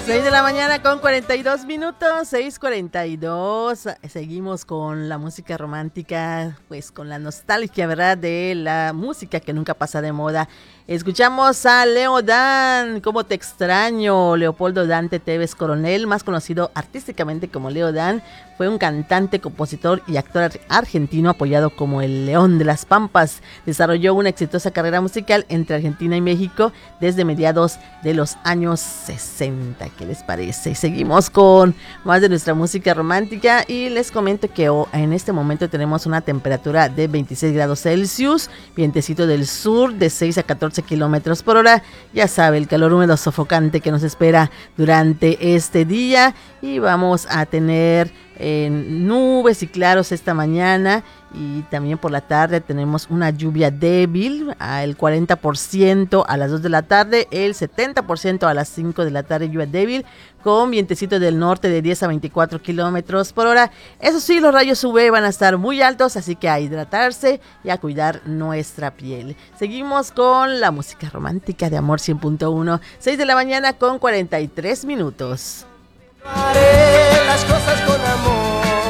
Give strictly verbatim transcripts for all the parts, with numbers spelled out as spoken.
seis de la mañana con cuarenta y dos minutos, seis cuarenta y dos. Seguimos con la música romántica, pues con la nostalgia, ¿verdad? De la música que nunca pasa de moda. Escuchamos a Leo Dan, ¿Cómo te extraño? Leopoldo Dante Tevez Coronel, más conocido artísticamente como Leo Dan, fue un cantante, compositor y actor argentino apoyado como el León de las Pampas. Desarrolló una exitosa carrera musical entre Argentina y México desde mediados de los años sesenta. ¿Qué les parece? Seguimos con más de nuestra música romántica y les comento que oh, en este momento tenemos una temperatura de veintiséis grados Celsius, vientecito del sur de seis a catorce kilómetros por hora. Ya sabe, el calor húmedo sofocante que nos espera durante este día, y vamos a tener eh, nubes y claros esta mañana, y también por la tarde tenemos una lluvia débil, el cuarenta por ciento a las dos de la tarde, el setenta por ciento a las cinco de la tarde, lluvia débil, con vientecito del norte de diez a veinticuatro kilómetros por hora. Eso sí, los rayos U V van a estar muy altos, así que a hidratarse y a cuidar nuestra piel. Seguimos con la música romántica de Amor cien punto uno, seis de la mañana con cuarenta y tres minutos. Haré las cosas con amor.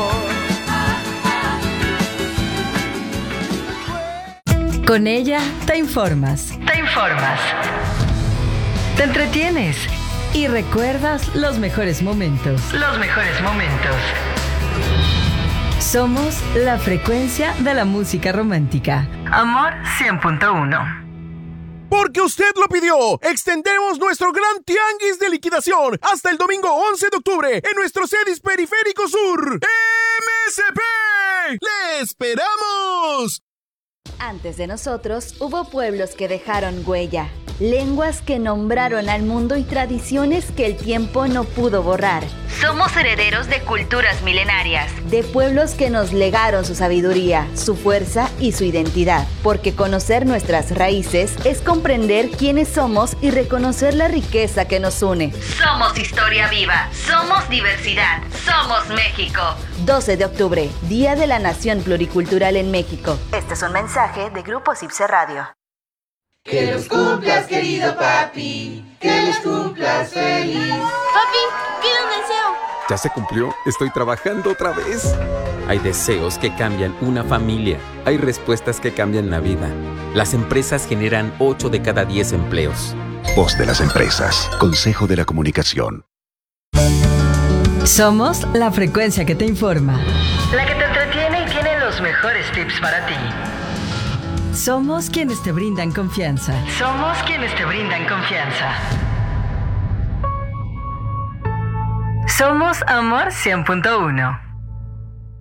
Con ella te informas. Te informas. Te entretienes. Y recuerdas los mejores momentos. Los mejores momentos. Somos la frecuencia de la música romántica. Amor cien punto uno. Porque usted lo pidió, extendemos nuestro gran tianguis de liquidación hasta el domingo once de octubre en nuestro Cedis Periférico Sur. ¡M S P! ¡Le esperamos! Antes de nosotros, hubo pueblos que dejaron huella, lenguas que nombraron al mundo y tradiciones que el tiempo no pudo borrar. Somos herederos de culturas milenarias, de pueblos que nos legaron su sabiduría, su fuerza y su identidad. Porque conocer nuestras raíces es comprender quiénes somos y reconocer la riqueza que nos une. Somos historia viva, somos diversidad, somos México. doce de octubre, Día de la Nación Pluricultural en México. Este es un mensaje de Grupo Cipse Radio. Que los cumplas, querido papi, que los cumplas feliz. Papi, pide un deseo. ¿Ya se cumplió? Estoy trabajando otra vez. Hay deseos que cambian una familia. Hay respuestas que cambian la vida. Las empresas generan ocho de cada diez empleos. Voz de las empresas. Consejo de la Comunicación. Somos la frecuencia que te informa. La que te entretiene y tiene los mejores tips para ti. Somos quienes te brindan confianza. Somos quienes te brindan confianza. Somos Amor cien punto uno.